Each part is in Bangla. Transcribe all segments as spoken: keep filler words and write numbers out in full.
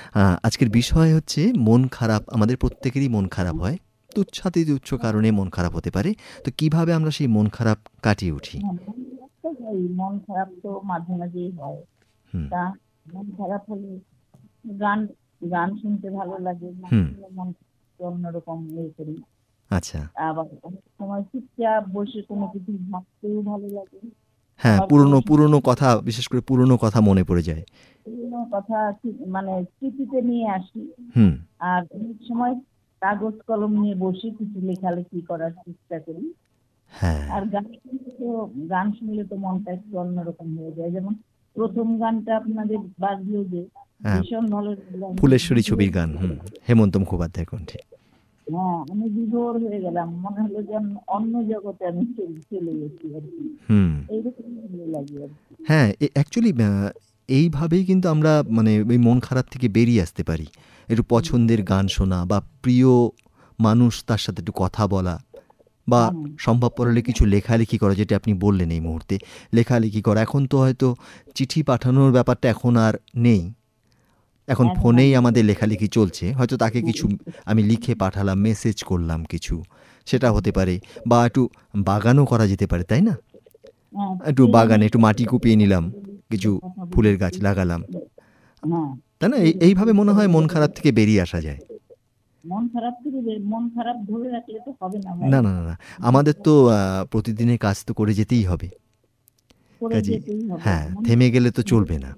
আ আজকের বিষয় হচ্ছে মন খারাপ। আমাদের প্রত্যেকেরই মন খারাপ হয়। তুচ্ছাতি তুচ্ছ কারণে মন খারাপ হতে পারে। তো কিভাবে আমরা সেই মন খারাপ কাটিয়ে উঠি? হ্যাঁ, মন খারাপ তো হয়ই। মন খারাপ তো মাঝে, মাঝেই হয়। হুম, তা মন খারাপ হলে গান গান শুনতে ভালো লাগে। গান হুম, শুনলে মন অন্যরকম ইয়ে করি। আচ্ছা। আবার অনেক সময় চুপচাপ বসে কোনো কিছু ভাবতেও ভালো লাগে। হ্যাঁ, আবার কোনো পুরনো, সময় পুরনো কথা বিশেষ করে পুরনো কথা মনে পড়ে যায়। পুরোনো কথা ঠিক মানে স্মৃতিতে নিয়ে আসি। হুম, আর অনেক সময় কাগজ কলম নিয়ে বসে কিছু লেখালেখি করার চেষ্টা করি। হ্যাঁ, আর গান শুনলে তো গান শুনলে তো মনটা একটু অন্যরকম হয়ে যায়। যেমন প্রথম গানটা আপনাদের বাজলো যে হ্যাঁ, ভীষণ ভালো লাগলো। আমি ফুলেশ্বরী বিভোর ছবির গান। হুম, হেমন্ত মুখোপাধ্যায়ের কণ্ঠে। হ্যাঁ, আমি বিভোর হয়ে গেলাম। মনে হলো যে আমি অন্য জগতে আমি চলে চলে গেছি আরকি। হুম। এইরকম ভালো লাগে আরকি। হ্যাঁ, এ অ্যাকচুয়ালি আ এইভাবেই কিন্তু আমরা মানে এই মন খারাপ থেকে বেরিয়ে আসতে পারি। একটু পছন্দের গান শোনা বা প্রিয় মানুষ তার সাথে একটু কথা বলা বা হুম, সম্ভবপর হলে কিছু লেখালেখি করা, যেটা আপনি বললেন এই মুহূর্তে। লেখালেখি করা। এখন তো হয়তো চিঠি পাঠানোর ব্যাপারটা এখন আর নেই। এখন এখন আর ফোনেই আমাদের লেখালেখি চলছে। হয়তো তাকে কিছু আমি লিখে পাঠালাম, মেসেজ করলাম কিছু। সেটা হতে পারে বা একটু বাগানও করা যেতে পারে, তাই না? হ্যাঁ, একটু সেই বাগানে একটু মানুষটার মাটি সাথে কুপিয়ে কথা নিলাম। বলে কিছু কথা বলে ফুলের গাছ লাগালাম। হ্যাঁ, তাই না? এই এইরকম এইভাবে মনে হয় মন খারাপ থেকে বেরিয়ে আসা যায়। মন খারাপ থেকে বে- মন খারাপ ধরে রাখলে তো হবে না ভাই। না, না, না, না। আমাদের তো আ প্রতিদিনের কাজ তো করে যেতেই হবে। করে কাজেই যেতেই হবে। হ্যাঁ, মন থেমে গেলে তো চলবে না।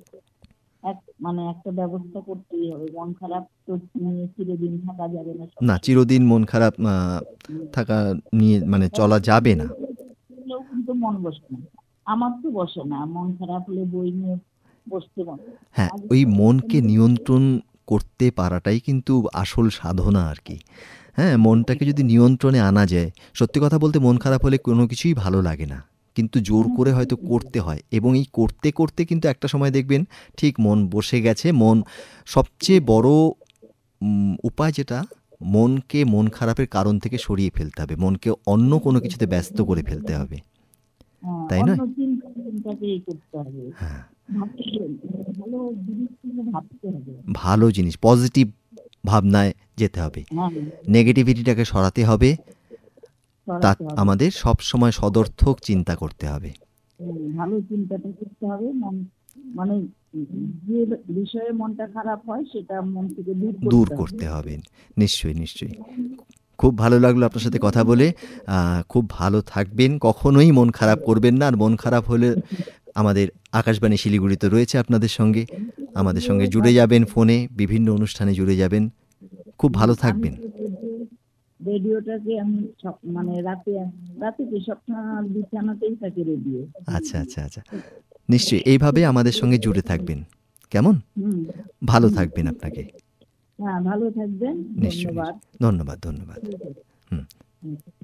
এক মানে একটা ব্যবস্থা করতেই হবে। মন খারাপ তো নিয়ে চিরদিন থাকা যাবে না না, সবসময়। চিরদিন মন খারাপ আ থাকা নিয়ে মানে চলা যাবে না। পড়লেও কিন্তু মন বসে না। আমার তো বসে না। মন খারাপ হলে বই নিয়ে বসতে মন চায়। হ্যাঁ, আজ ওই মনকে পর্যন্ত নিয়ন্ত্রণ করতে পারাটাই কিন্তু আসল সাধনা আরকি। হ্যাঁ, মনটাকে যদি নিয়ন্ত্রণে আনা যায়, সত্যি কথা বলতে মন খারাপ হলে কোনো কিছুই ভালো লাগে না। কিন্তু জোর কোনো করে কিছুই হয়তো ভালো করতে হয় এবং এই করতে, করতে কিন্তু একটা সময় দেখবেন ঠিক মন বসে গেছে। মন সবচেয়ে বড় উম উপায় যেটা, মনকে মন খারাপের কারণ থেকে সরিয়ে ফেলতে হবে। মনকে অন্য কোনো কিছুতে ব্যস্ত করে ফেলতে হবে। হ্যাঁ, তাই অন্য নয়? চিন্তা চিন্তাকেই করতে হবে। হ্যাঁ, ভাবতে ভালো জিনিসগুলো ভাবতে হবে। ভালো জিনিস, পজিটিভ ভাবনায় যেতে হবে। হ্যাঁ, নেগেটিভিটিটাকে সরাতে হবে। তা সরাতে হবে। আমাদের সবসময় সদর্থক চিন্তা করতে হবে। হুম, ভালো চিন্তাটা করতে হবে। মন মানে যে বিষয়ে মনটা খারাপ হয় সেটা মন থেকে দূর দূর করতে হবে। করতে হবে। নিশ্চয়ই, নিশ্চয়ই। খুব ভালো লাগলো আপনার সাথে কথা বলে। আ খুব ভালো থাকবেন। কখনোই মন খারাপ করবেন না। আর মন খারাপ হলে আমাদের আকাশবাণী শিলিগুড়ি তো রয়েছে আপনাদের সঙ্গে। আমাদের সঙ্গে জুড়ে যাবেন ফোনে, বিভিন্ন অনুষ্ঠানে জুড়ে যাবেন। খুব হুম, ভালো আমি থাকবেন। তো রেডিও রেডিওটাকে আমি সব মানে রাতে রাতে কি সবসময় বিছানাতেই থাকে রেডিও। আচ্ছা, আচ্ছা, আচ্ছা। নিশ্চয়ই এইভাবে আমাদের সঙ্গে জুড়ে থাকবেন। কেমন? হুম, ভালো হুম। থাকবেন আপনাকে। হ্যাঁ, ভালো থাকবেন। নিশ্চয়ই, ধন্যবাদ। নিশ্চয়ই। ধন্যবাদ, ধন্যবাদ। ঠিক আছে। হুম। হুম।